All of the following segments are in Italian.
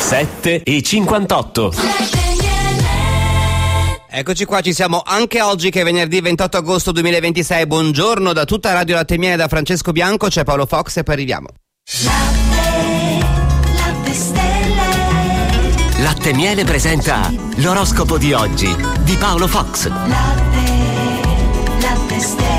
7:58. Eccoci qua, ci siamo anche oggi che è venerdì 28 agosto 2026. Buongiorno da tutta Radio Latte Miele, da Francesco Bianco, c'è Paolo Fox e poi arriviamo. Latte Stelle. Latte Miele presenta l'oroscopo di oggi di Paolo Fox. Latte Stelle.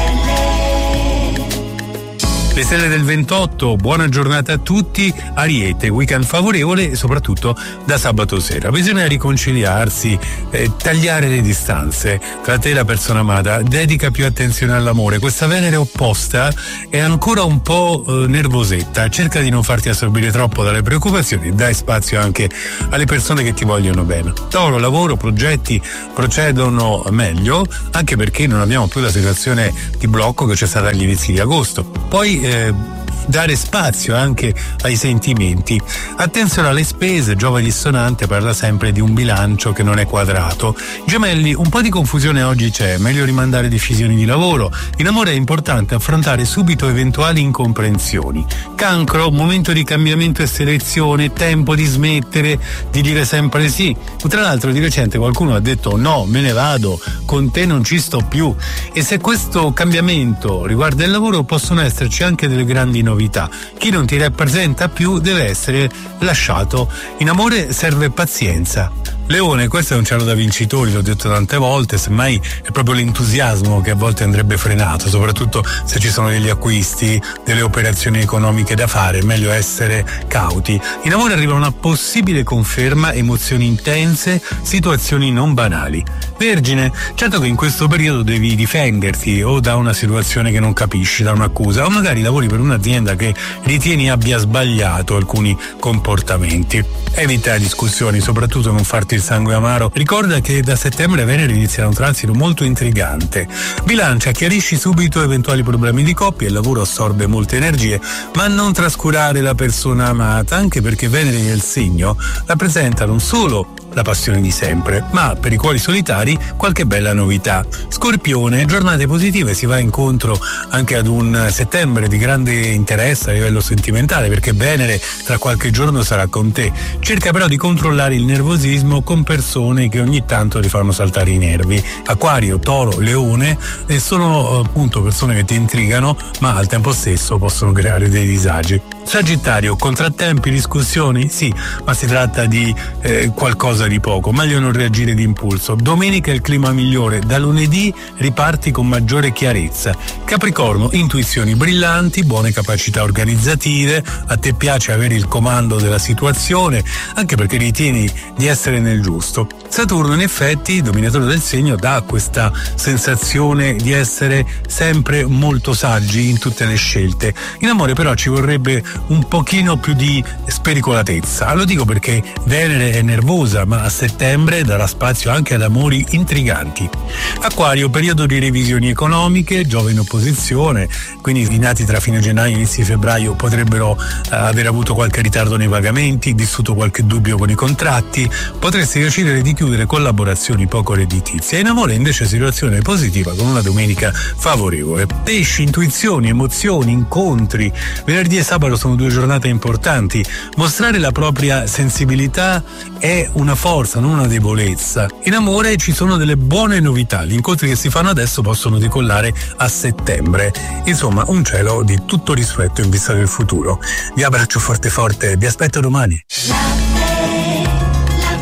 Le stelle del 28, buona giornata a tutti. Ariete, weekend favorevole soprattutto da sabato sera. Bisogna riconciliarsi, tagliare le distanze tra te e la persona amata. Dedica più attenzione all'amore. Questa Venere opposta è ancora un po' nervosetta. Cerca di non farti assorbire troppo dalle preoccupazioni. Dai spazio anche alle persone che ti vogliono bene. Toro, lavoro, progetti procedono meglio, anche perché non abbiamo più la situazione di blocco che c'è stata agli inizi di agosto. Poi dare spazio anche ai sentimenti. Attenzione alle spese, Giove dissonante parla sempre di un bilancio che non è quadrato. Gemelli, un po' di confusione oggi c'è, meglio rimandare decisioni di lavoro. In amore è importante affrontare subito eventuali incomprensioni. Cancro, momento di cambiamento e selezione, tempo di smettere di dire sempre sì. Tra l'altro di recente qualcuno ha detto no, me ne vado, con te non ci sto più. E se questo cambiamento riguarda il lavoro possono esserci anche delle grandi novità. Chi non ti rappresenta più deve essere lasciato. In amore serve pazienza. Leone, questo è un cielo da vincitori, l'ho detto tante volte, semmai è proprio l'entusiasmo che a volte andrebbe frenato, soprattutto se ci sono degli acquisti, delle operazioni economiche da fare, è meglio essere cauti. In amore arriva una possibile conferma, emozioni intense, situazioni non banali. Vergine, certo che in questo periodo devi difenderti o da una situazione che non capisci, da un'accusa, o magari lavori per un'azienda che ritieni abbia sbagliato alcuni comportamenti. Evita discussioni, soprattutto non farti il sangue amaro. Ricorda che da settembre Venere inizierà un transito molto intrigante. Bilancia, chiarisci subito eventuali problemi di coppia, il lavoro assorbe molte energie, ma non trascurare la persona amata, anche perché Venere nel segno rappresenta non solo la passione di sempre, ma per i cuori solitari qualche bella novità. Scorpione, giornate positive, si va incontro anche ad un settembre di grande interesse a livello sentimentale, perché Venere tra qualche giorno sarà con te. Cerca però di controllare il nervosismo con persone che ogni tanto ti fanno saltare i nervi. Acquario, Toro, Leone sono appunto persone che ti intrigano, ma al tempo stesso possono creare dei disagi. Sagittario, contrattempi, discussioni? Sì, ma si tratta di qualcosa di poco, meglio non reagire d'impulso. Domenica è il clima migliore, da lunedì riparti con maggiore chiarezza. Capricorno, intuizioni brillanti, buone capacità organizzative, a te piace avere il comando della situazione, anche perché ritieni di essere nel giusto. Saturno, in effetti, dominatore del segno, dà questa sensazione di essere sempre molto saggi in tutte le scelte. In amore però ci vorrebbe un pochino più di spericolatezza. Lo dico perché Venere è nervosa, ma a settembre darà spazio anche ad amori intriganti. Acquario, periodo di revisioni economiche, Giove in opposizione, quindi i nati tra fine gennaio e inizi febbraio potrebbero aver avuto qualche ritardo nei pagamenti, vissuto qualche dubbio con i contratti, potresti decidere di chiudere collaborazioni poco redditizie. In amore invece situazione positiva con una domenica favorevole. Pesci, intuizioni, emozioni, incontri. Venerdì e sabato sono due giornate importanti. Mostrare la propria sensibilità è una forza, non una debolezza. In amore ci sono delle buone novità. Gli incontri che si fanno adesso possono decollare a settembre. Insomma, un cielo di tutto rispetto in vista del futuro. Vi abbraccio forte forte, vi aspetto domani.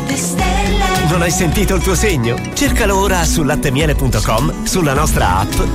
Non hai sentito il tuo segno? Cercalo ora su lattemiele.com, sulla nostra app